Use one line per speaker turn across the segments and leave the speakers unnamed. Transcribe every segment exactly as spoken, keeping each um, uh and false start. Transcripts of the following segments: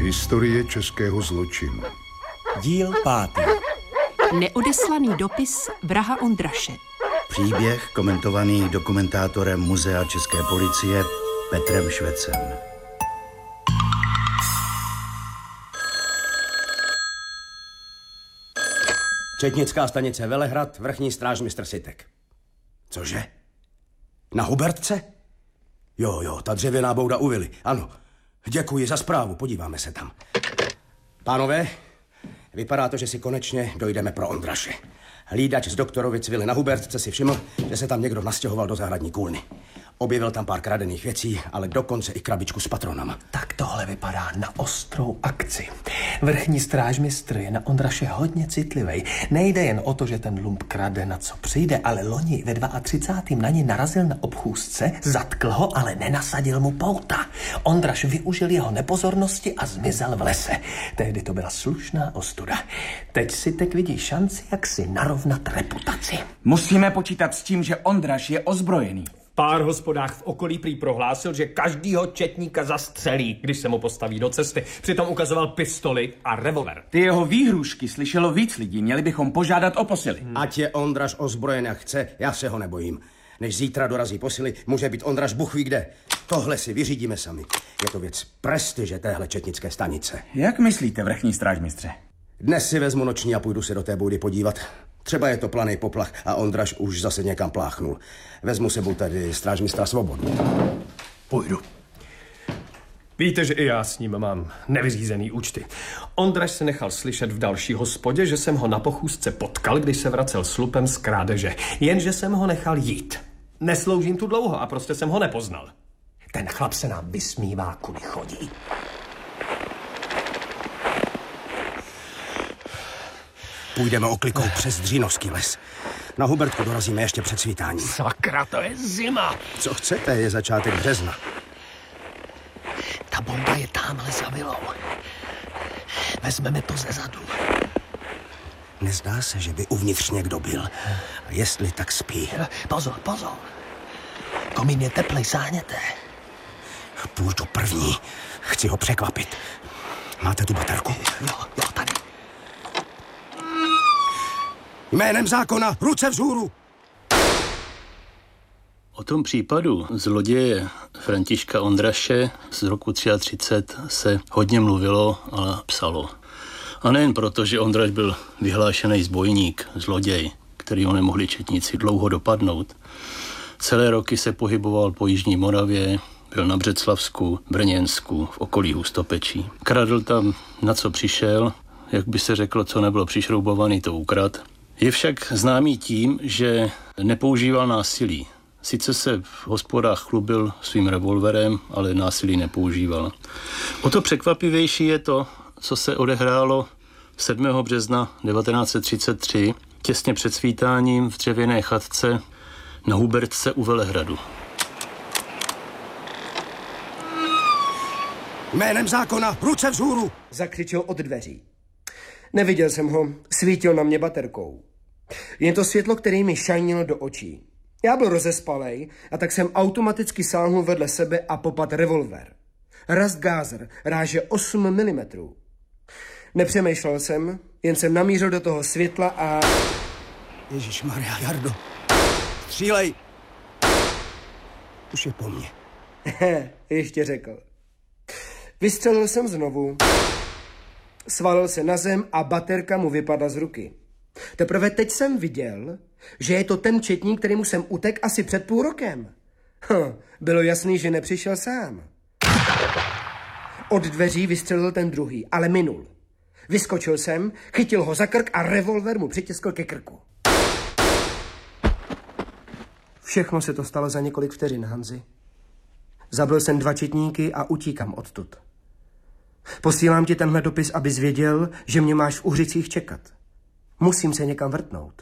Historie českého zločinu.
Díl pátý.
Neodeslaný dopis vraha Ondraše.
Příběh komentovaný dokumentátorem Muzea české policie Petrem Švecem.
Četnická stanice Velehrad, vrchní strážmistr Sitek. Cože? Na Hubertce? Jo, jo, ta dřevěná bouda u vily, ano. Děkuji za zprávu, podíváme se tam. Pánové, vypadá to, že si konečně dojdeme pro Ondraše. Hlídač z Doktorovic vily na Hubertce si všiml, že se tam někdo nastěhoval do zahradní kůlny. Objevil tam pár kradených věcí, ale dokonce i krabičku s patronama.
Tak tohle vypadá na ostrou akci. Vrchní strážmistr je na Ondraše hodně citlivý. Nejde jen o to, že ten lump krade na co přijde, ale loni ve třicátém druhém na něj narazil na obchůzce, zatkl ho, ale nenasadil mu pouta. Ondraš využil jeho nepozornosti a zmizel v lese. Tehdy to byla slušná ostuda. Teď si tak vidí šanci, jak si narovnat reputaci.
Musíme počítat s tím, že Ondraš je ozbrojený.
Pár hospodách v okolí prý prohlásil, že každýho četníka zastřelí, když se mu postaví do cesty. Přitom ukazoval pistoli a revolver.
Ty jeho výhrušky slyšelo víc lidí, měli bychom požádat o posily.
Hmm. Ať je Ondraš ozbrojen jak chce, já se ho nebojím. Než zítra dorazí posily, může být Ondraš Bůh ví kde. Tohle si vyřídíme sami. Je to věc prestiže téhle četnické stanice.
Jak myslíte, vrchní strážmistře?
Dnes si vezmu noční a půjdu se do té boudy podívat. Třeba je to planý poplach a Ondraš už zase někam pláchnul. Vezmu sebou tady strážmistra Svobodu.
Půjdu. Víte, že i já s ním mám nevyřízený účty. Ondraš se nechal slyšet v další hospodě, že jsem ho na pochůzce potkal, když se vracel s lupem z krádeže. Jenže jsem ho nechal jít. Nesloužím tu dlouho a prostě jsem ho nepoznal.
Ten chlap se nám vysmívá, kudy chodí.
Půjdeme oklikou přes Dřínovský les. Na Hubertku dorazíme ještě před svítáním.
Sakra, to je zima.
Co chcete, je začátek března.
Ta bomba je tamhle za vilou. Vezmeme to ze zadu.
Nezdá se, že by uvnitř někdo byl. A jestli, tak spí.
Pozor, pozor. Komín je teplej, sáhněte.
Půjdu první. Chci ho překvapit. Máte tu baterku?
Jo, jo, tady.
Jménem zákona, ruce vzhůru!
O tom případu zloděje Františka Ondraše z roku třicet tři se hodně mluvilo a psalo. A nejen proto, že Ondraš byl vyhlášený zbojník, zloděj, kterýho nemohli četníci dlouho dopadnout. Celé roky se pohyboval po jižní Moravě, byl na Břeclavsku, Brněnsku, v okolí Hustopečí. Kradl tam, na co přišel, jak by se řeklo, co nebylo přišroubovaný, to ukrad. Je však známý tím, že nepoužíval násilí. Sice se v hospodách chlubil svým revolverem, ale násilí nepoužíval. O to překvapivější je to, co se odehrálo sedmého března devatenáct set třicet tři, těsně před svítáním v dřevěné chatce na Hubertce u Velehradu.
Jménem zákona, ruce vzhůru!
Zakřičel od dveří. Neviděl jsem ho, svítil na mě baterkou. Jen to světlo, které mi šajnilo do očí. Já byl rozespalej a tak jsem automaticky sáhnul vedle sebe a popadl revolver. Rastgázer, ráže osm milimetrů. Nepřemýšlel jsem, jen jsem namířil do toho světla a...
Ježišmarja, Jardo, střílej! Už je po mně.
Ještě řekl. Vystřelil jsem znovu. Svalil se na zem a baterka mu vypadla z ruky. Teprve teď jsem viděl, že je to ten četník, kterýmu jsem utek asi před půl rokem. Hm, bylo jasný, že nepřišel sám. Od dveří vystřelil ten druhý, ale minul. Vyskočil jsem, chytil ho za krk a revolver mu přitiskl ke krku. Všechno se to stalo za několik vteřin, Hanzi. Zabil jsem dva četníky a utíkám odtud. Posílám ti tenhle dopis, abys věděl, že mě máš v Uhřicích čekat. Musím se někam vrtnout.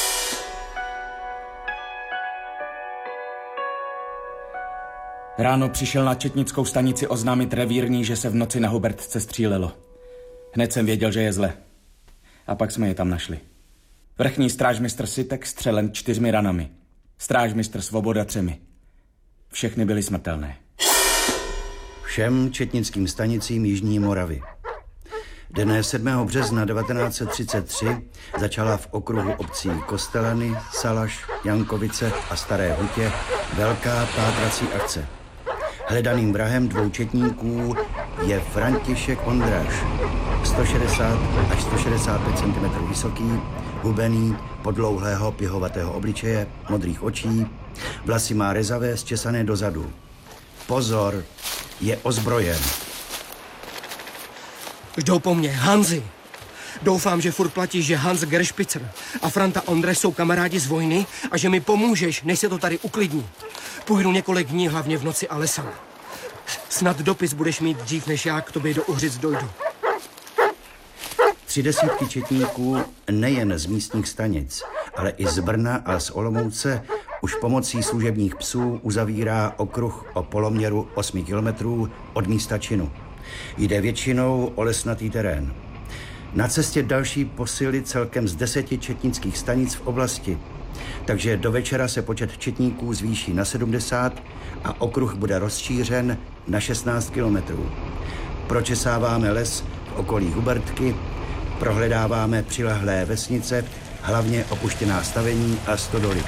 Ráno přišel na četnickou stanici oznámit revírní, že se v noci na Hubertce střílelo. Hned jsem věděl, že je zle. A pak jsme je tam našli. Vrchní strážmistr Sitek střelen čtyřmi ranami. Strážmistr Svoboda třemi. Všechny byly smrtelné.
všem četnickým stanicím Jižní Moravy. Dne sedmého března devatenáct set třicet tři začala v okruhu obcí Kostelany, Salaš, Jankovice a Staré Hutě velká pátrací akce. Hledaným vrahem dvou četníků je František Ondráš, sto šedesát až sto šedesát pět centimetrů vysoký, hubený, podlouhlého pihovatého obličeje, modrých očí, vlasy má rezavé, zčesané dozadu. Pozor, je ozbrojen.
Jdou po mně, Hanzi. Doufám, že furt platíš, že Hans Geršpicer a Franta Ondráš jsou kamarádi z vojny a že mi pomůžeš, než se to tady uklidní. Půjdu několik dní, hlavně v noci, ale sám. Snad dopis budeš mít dřív, než já k tobě do Uhřic dojdu.
Tři desítky četníků nejen z místních stanic, ale i z Brna a z Olomouce už pomocí služebních psů uzavírá okruh o poloměru osmi kilometrů od místa činu. Jde většinou o lesnatý terén. Na cestě další posily celkem z deseti četnických stanic v oblasti, takže do večera se počet četníků zvýší na sedmdesát a okruh bude rozšířen na šestnáct kilometrů. Pročesáváme les v okolí Hubertky, prohledáváme přilehlé vesnice, hlavně opuštěná stavení a stodoly.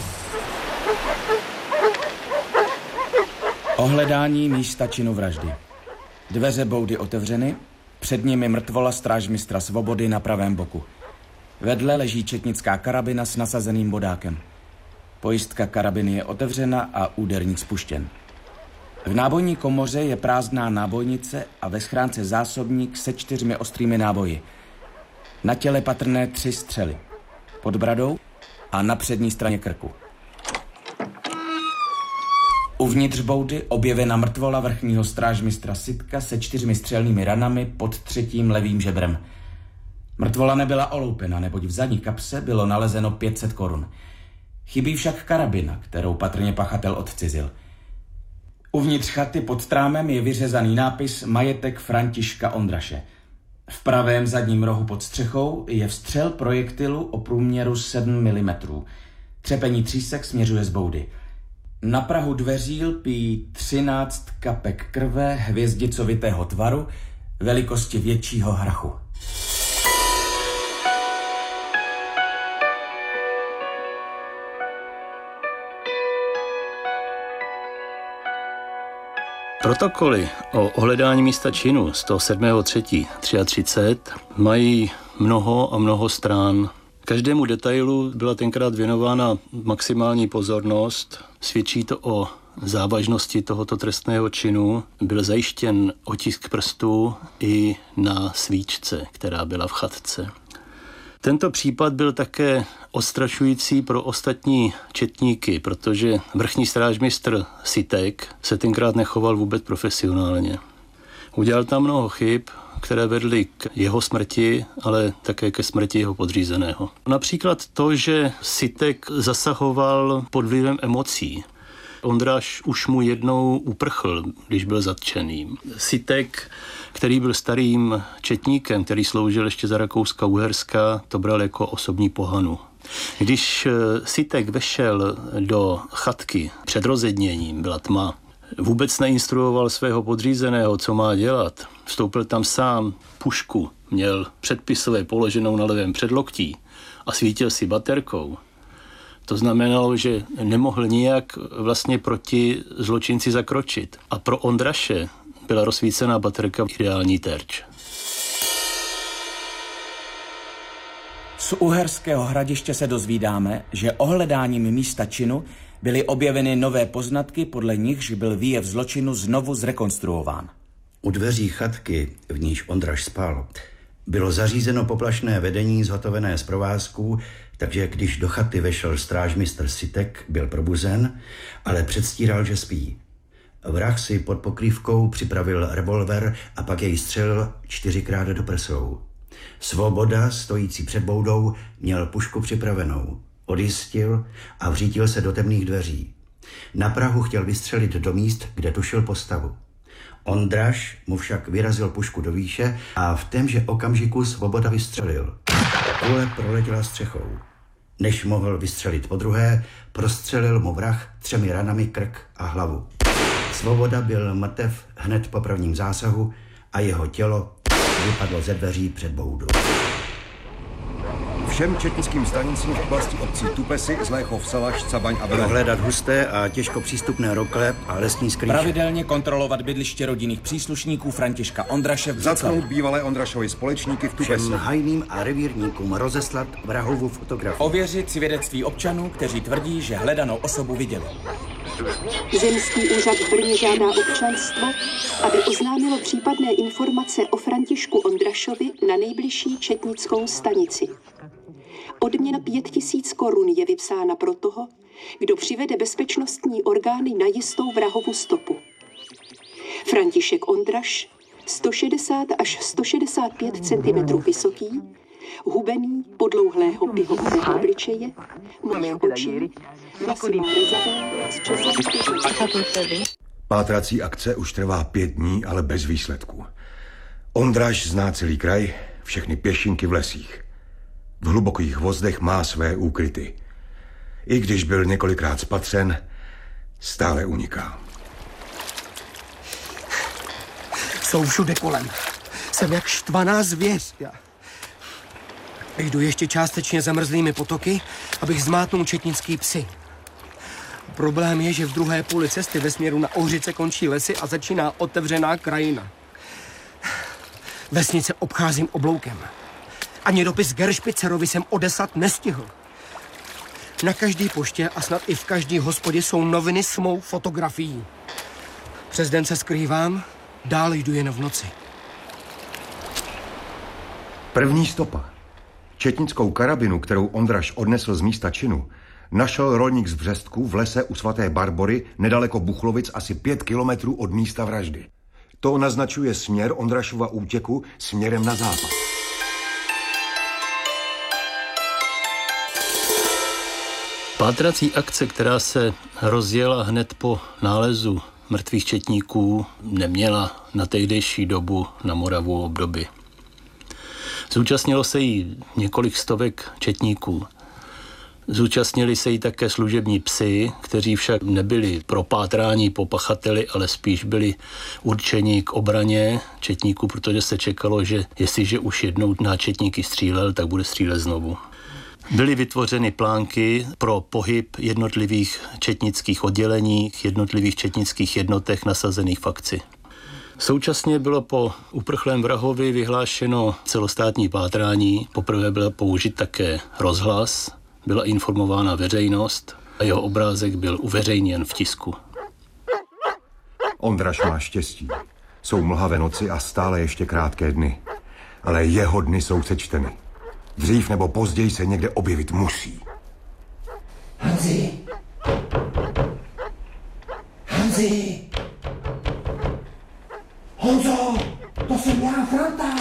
Ohledání místa činu vraždy. Dveře boudy otevřeny, před nimi mrtvola strážmistra Svobody na pravém boku. Vedle leží četnická karabina s nasazeným bodákem. Pojistka karabiny je otevřena a úderník spuštěn. V nábojní komoře je prázdná nábojnice a ve schránce zásobník se čtyřmi ostrými náboji. Na těle patrné tři střely. Pod bradou a na přední straně krku. Uvnitř boudy objevena mrtvola vrchního strážmistra Sitka se čtyřmi střelnými ranami pod třetím levým žebrem. Mrtvola nebyla oloupena, neboť v zadní kapse bylo nalezeno pět set korun. Chybí však karabina, kterou patrně pachatel odcizil. Uvnitř chaty pod trámem je vyřezaný nápis Majetek Františka Ondraše. V pravém zadním rohu pod střechou je vstřel projektilu o průměru sedm milimetrů. Třepení třísek směřuje z boudy. Na prahu dveří lpí třináct kapek krve hvězdicovitého tvaru velikosti většího hrachu.
Protokoly o ohledání místa činu z toho sedmého třetího třicet tři mají mnoho a mnoho strán. Každému detailu byla tenkrát věnována maximální pozornost. Svědčí to o závažnosti tohoto trestného činu. Byl zajištěn otisk prstů i na svíčce, která byla v chatce. Tento případ byl také odstrašující pro ostatní četníky, protože vrchní strážmistr Sitek se tenkrát nechoval vůbec profesionálně. Udělal tam mnoho chyb, které vedly k jeho smrti, ale také ke smrti jeho podřízeného. Například to, že Sitek zasahoval pod vlivem emocí. Ondráš už mu jednou uprchl, když byl zatčený. Sitek, který byl starým četníkem, který sloužil ještě za Rakouska-Uherska, to bral jako osobní pohanu. Když Sitek vešel do chatky před rozedněním, byla tma, vůbec neinstruoval svého podřízeného, co má dělat. Vstoupil tam sám, pušku měl předpisové položenou na levém předloktí a svítil si baterkou. To znamenalo, že nemohl nijak vlastně proti zločinci zakročit. A pro Ondraše byla rozsvícená baterka ideální terč.
Z Uherského Hradiště se dozvídáme, že ohledáním místa činu byly objeveny nové poznatky, podle nichž byl výjev zločinu znovu zrekonstruován.
U dveří chatky, v níž Ondraš spal, bylo zařízeno poplašné vedení zhotovené z provázků, takže když do chaty vešel strážmistr Sitek, byl probuzen, ale předstíral, že spí. Vrah si pod pokrývkou připravil revolver a pak jej střelil čtyřikrát do prsou. Svoboda, stojící před boudou, měl pušku připravenou. Odjistil a vřítil se do temných dveří. Na prahu chtěl vystřelit do míst, kde tušil postavu. Ondraš mu však vyrazil pušku do výše a v témže okamžiku Svoboda vystřelil. Kule proletěla střechou. Než mohl vystřelit podruhé, prostřelil mu vrah třemi ranami krk a hlavu. Svoboda byl mrtev hned po prvním zásahu a jeho tělo vypadlo ze dveří před boudu.
Všem četnickým stanicím v oblasti obcí Tupesy, Zléchov, Salaš, Cabaň a Velehrad.
Prohledat husté a těžko přístupné rokle a lesní skrýče.
Pravidelně kontrolovat bydliště rodinných příslušníků Františka Ondraše v Břeclavi.
Zatknout bývalé Ondrašovy společníky v Tupesi.
Všem hajným a revírníkům rozeslat vrahovu fotografii.
Ověřit svědectví občanů, kteří tvrdí, že hledanou osobu viděli.
Zemský úřad v Brně žádá občanstvo, aby oznámilo případné informace o Františku Ondrašovi na nejbližší četnickou stanici. Odměna pět tisíc korun je vypsána pro toho, kdo přivede bezpečnostní orgány na jistou vrahovu stopu. František Ondraš, sto šedesát až sto šedesát pět centimetrů vysoký, hubený, podlouhlého pihového obličeje, malých očí, vlasy má rezavé, z česla.
Pátrací akce už trvá pět dní, ale bez výsledků. Ondraš zná celý kraj, všechny pěšinky v lesích. V hlubokých vozdech má své úkryty. I když byl několikrát spatřen, stále uniká.
Jsou všude kolem. Jsem jak štvaná zvěř. Já jdu ještě částečně zamrzlými potoky, abych zmátnul četnický psy. Problém je, že v druhé půli cesty ve směru na Ohřice končí lesy a začíná otevřená krajina. Vesnice obcházím obloukem. Ani dopis Geršpicerovi jsem odeslat nestihl. Na každý poště a snad i v každý hospodě jsou noviny s mou fotografií. Přes den se skrývám, dál jdu jen v noci.
První stopa. Četnickou karabinu, kterou Ondraš odnesl z místa činu, našel rolník z Břestku v lese u svaté Barbory nedaleko Buchlovic asi pět kilometrů od místa vraždy. To naznačuje směr Ondrašova útěku směrem na západ.
Pátrací akce, která se rozjela hned po nálezu mrtvých četníků, neměla na tehdejší dobu na Moravu obdoby. Zúčastnilo se jí několik stovek četníků. Zúčastnili se jí také služební psi, kteří však nebyli pro pátrání po pachateli, ale spíš byli určeni k obraně četníků, protože se čekalo, že jestliže už jednou na četníky střílel, tak bude střílet znovu. Byly vytvořeny plánky pro pohyb jednotlivých četnických oddělení, jednotlivých četnických jednotek nasazených v akci. Současně bylo po uprchlém vrahovi vyhlášeno celostátní pátrání. Poprvé byl použit také rozhlas, byla informována veřejnost a jeho obrázek byl uveřejněn v tisku.
Ondraš má štěstí. Jsou mlhavé noci a stále ještě krátké dny. Ale jeho dny jsou sečteny. Dřív nebo později se někde objevit musí.
Hanzi! Hanzi! Honzo! To jsem já, Franta!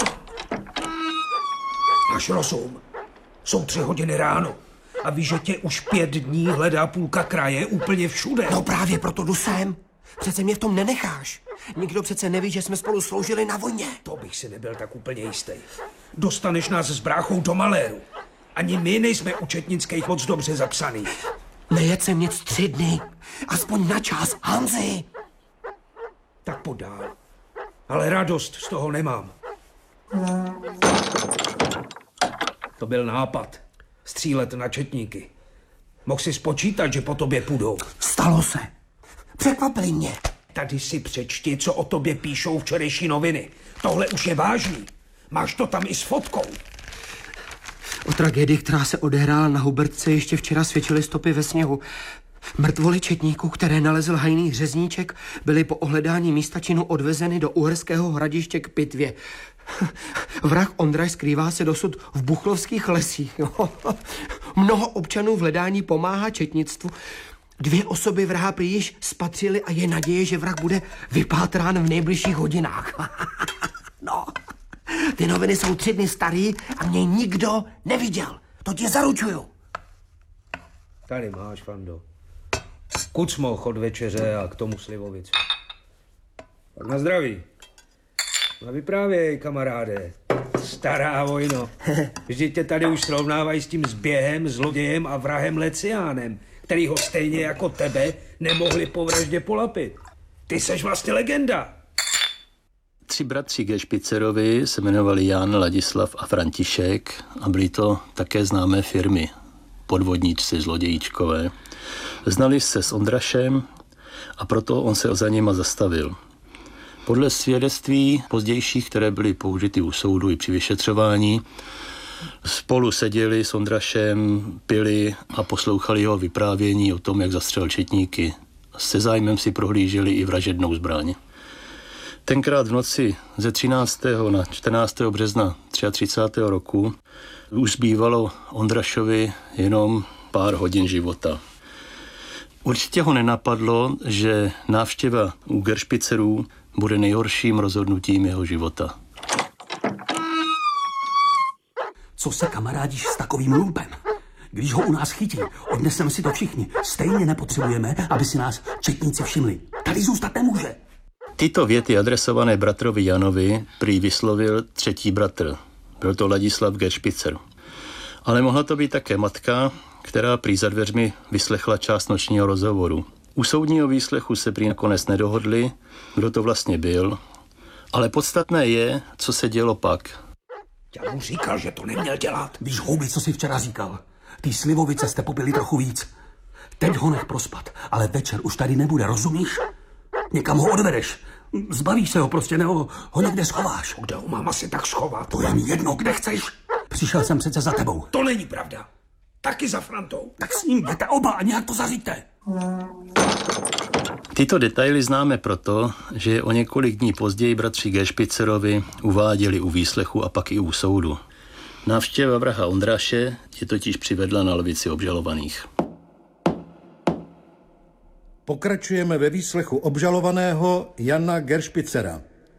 Máš rozum. Jsou tři hodiny ráno. A víš, že tě už pět dní hledá půlka kraje úplně všude.
No právě proto jdu sem. Přece mě v tom nenecháš. Nikdo přece neví, že jsme spolu sloužili na vojně.
To bych si nebyl tak úplně jistý. Dostaneš nás s bráchou do maléru. Ani my nejsme u četnických moc dobře zapsaný.
Nejet jsem nic tři dny. Aspoň na čas, Hanzi.
Tak podál. Ale radost z toho nemám. To byl nápad. Střílet na četníky. Mohl si spočítat, že po tobě půjdou.
Stalo se. Překvapili mě.
Tady si přečti, co o tobě píšou včerejší noviny. Tohle už je vážný. Máš to tam i s fotkou.
O tragédii, která se odehrála na Hubertce, ještě včera svědčily stopy ve sněhu. Mrtvoly četníků, které nalezl hajný řezníček, byly po ohledání místa činu odvezeny do Uherského Hradiště k pitvě. Vrah Ondraš skrývá se dosud v buchlovských lesích. Mnoho občanů v hledání pomáhá četnictvu. Dvě osoby vraha prý již spatřili a je naděje, že vrah bude vypátrán v nejbližších hodinách. No, ty noviny jsou tři dny starý a mě nikdo neviděl. To ti zaručuju.
Tady máš, Fando. Kucmo, chod večeře a k tomu slivovic. Tak na zdraví. No vyprávěj, kamaráde. Stará vojno. Vždyť tě tady už srovnávají s tím zběhem, zlodějem a vrahem Leciánem, který ho stejně jako tebe nemohli po vraždě polapit.
Ty seš vlastně legenda.
Tři bratři Geršpicerovi se jmenovali Jan, Ladislav a František a byly to také známé firmy, podvodníčci, zlodějíčkové. Znali se s Ondrašem a proto on se za nima zastavil. Podle svědectví pozdějších, které byly použity u soudu i při vyšetřování, spolu seděli s Ondrašem, pili a poslouchali jeho vyprávění o tom, jak zastřelil četníky. Se zájmem si prohlíželi i vražednou zbraň. Tenkrát v noci ze třináctého na čtrnáctého března třicátého třetího roku už zbývalo Ondrašovi jenom pár hodin života. Určitě ho nenapadlo, že návštěva u Geršpicerů bude nejhorším rozhodnutím jeho života.
Co se kamarádíš s takovým lumpem? Když ho u nás chytí, odneseme si to všichni. Stejně nepotřebujeme, aby si nás četníci všimli. Tady zůstat nemůže.
Tyto věty adresované bratrovi Janovi prý vyslovil třetí bratr. Byl to Ladislav Geršpicer. Ale mohla to být také matka, která prý za dveřmi vyslechla část nočního rozhovoru. U soudního výslechu se prý nakonec nedohodli, kdo to vlastně byl, ale podstatné je, co se dělo pak.
Já mu říkal, že to neměl dělat. Víš, houby, co jsi včera říkal? Ty slivovice jste popili trochu víc. Teď ho nech prospat, ale večer už tady nebude, rozumíš? Někam ho odvedeš. Zbavíš se ho prostě, nebo ho někde schováš.
Kde ho mám asi tak schovat?
To je mi jedno, kde chceš. Přišel jsem přece za tebou.
To není pravda. Taky za Frantou.
Tak s ním jděte oba a nějak to zaříďte.
Tyto detaily známe proto, že je o několik dní později bratři Geršpicerovi uváděli u výslechu a pak i u soudu. Návštěva vraha Ondraše je totiž přivedla na lavici obžalovaných.
Pokračujeme ve výslechu obžalovaného Jana Geršpicera.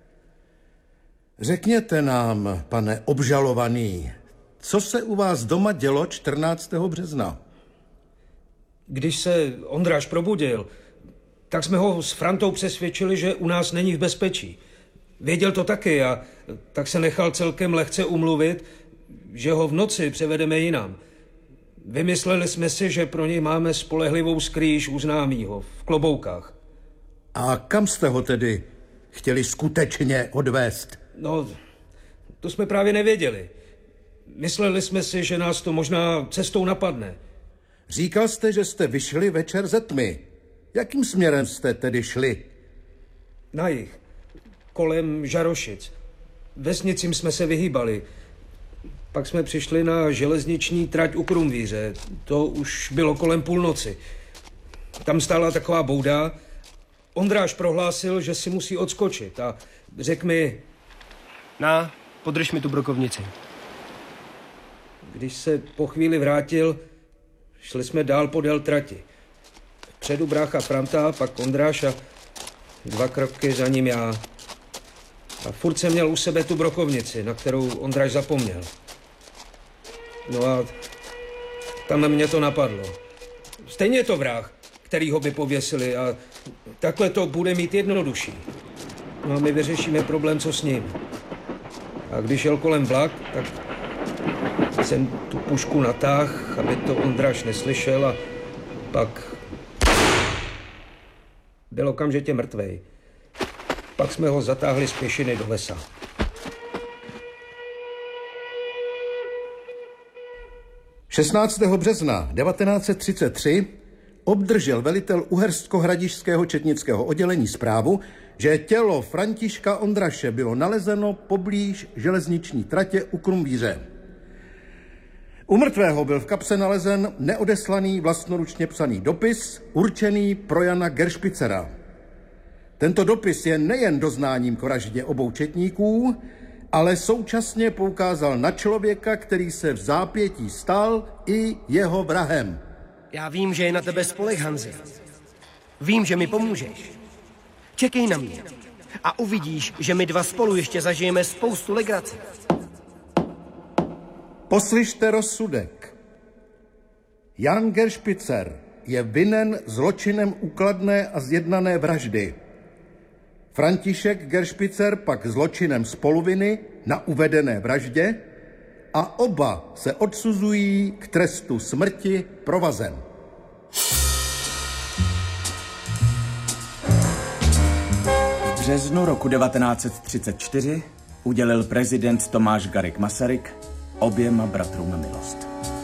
Řekněte nám, pane obžalovaný, co se u vás doma dělo čtrnáctého března?
Když se Ondraš probudil, tak jsme ho s Frantou přesvědčili, že u nás není v bezpečí. Věděl to taky a tak se nechal celkem lehce umluvit, že ho v noci převedeme jinam. Vymysleli jsme si, že pro něj máme spolehlivou skrýž u známýho v Kloboukách.
A kam jste ho tedy chtěli skutečně odvést?
No, to jsme právě nevěděli. Mysleli jsme si, že nás to možná cestou napadne.
Říkal jste, že jste vyšli večer ze tmy. Jakým směrem jste tedy šli?
Na jih, kolem Žarošic. Vesnicím jsme se vyhýbali. Pak jsme přišli na železniční trať u Krumvíře. To už bylo kolem půlnoci. Tam stála taková bouda. Ondráš prohlásil, že si musí odskočit a řekl mi...
Na, podrž mi tu brokovnici.
Když se po chvíli vrátil, šli jsme dál podél trati. Vpředu brácha Franta, pak Ondráš a dva kroky za ním já. A furt jsem měl u sebe tu brokovnici, na kterou Ondráš zapomněl. No a tam mě to napadlo. Stejně je to vrah, který ho by pověsili a takhle to bude mít jednodušší. No a my vyřešíme problém, co s ním. A když šel kolem vlak, tak jsem tu pušku natáhl, aby to Ondráš neslyšel a pak byl okamžitě mrtvej. Pak jsme ho zatáhli z pěšiny do lesa.
šestnáctého března devatenáct set třicet tři obdržel velitel uhersko-hradišťského četnického oddělení zprávu, že tělo Františka Ondraše bylo nalezeno poblíž železniční tratě u Krumvíře. U mrtvého byl v kapse nalezen neodeslaný vlastnoručně psaný dopis určený pro Jana Geršpicera. Tento dopis je nejen doznáním k vraždě obou četníků, ale současně poukázal na člověka, který se v zápětí stal i jeho vrahem.
Já vím, že je na tebe spoleh, Hanzi. Vím, že mi pomůžeš. Čekej na mě a uvidíš, že my dva spolu ještě zažijeme spoustu legrací.
Poslyšte rozsudek. Jan Geršpicer je vinen zločinem úkladné a zjednané vraždy. František Geršpicer pak zločinem spoluviny na uvedené vraždě a oba se odsuzují k trestu smrti provazem.
březnu roku devatenáct set třicet čtyři udělil prezident Tomáš Garrigue Masaryk oběma bratrům milost.